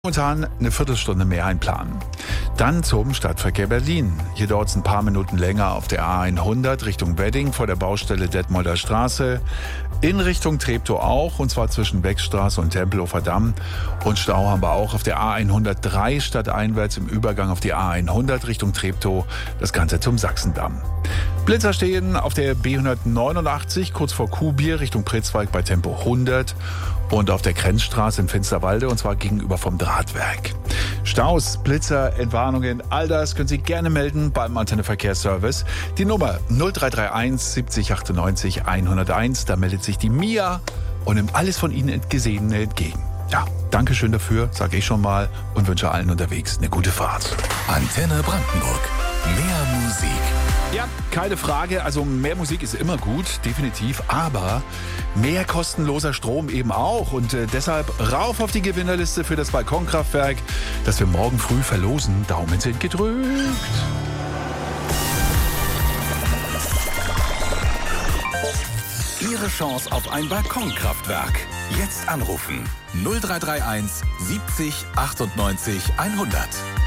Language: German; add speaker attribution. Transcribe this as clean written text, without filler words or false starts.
Speaker 1: Momentan eine Viertelstunde mehr einplanen. Dann zum Stadtverkehr Berlin. Hier dauert es ein paar Minuten länger auf der A100 Richtung Wedding vor der Baustelle Detmolder Straße. In Richtung Treptow auch, und zwar zwischen Beckstraße und Tempelhofer Damm. Und Stau haben wir auch auf der A103 stadteinwärts im Übergang auf die A100 Richtung Treptow. Das Ganze zum Sachsendamm. Blitzer stehen auf der B189 kurz vor Kuhbier Richtung Pritzwalk bei Tempo 100 und auf der Grenzstraße in Finsterwalde, und zwar gegenüber vom Drahtwerk. Staus, Blitzer, Entwarnungen, all das können Sie gerne melden beim Antenne Verkehrsservice. Die Nummer 0331 70 98 101, da meldet sich die Mia und nimmt alles von Ihnen Gesehene entgegen. Ja, Dankeschön dafür, sage ich schon mal, und wünsche allen unterwegs eine gute Fahrt.
Speaker 2: Antenne Brandenburg. Mehr Musik.
Speaker 1: Ja, keine Frage. Also mehr Musik ist immer gut, definitiv. Aber mehr kostenloser Strom eben auch. Und deshalb rauf auf die Gewinnerliste für das Balkonkraftwerk, das wir morgen früh verlosen. Daumen sind gedrückt.
Speaker 2: Ihre Chance auf ein Balkonkraftwerk. Jetzt anrufen. 0331 70 98 100.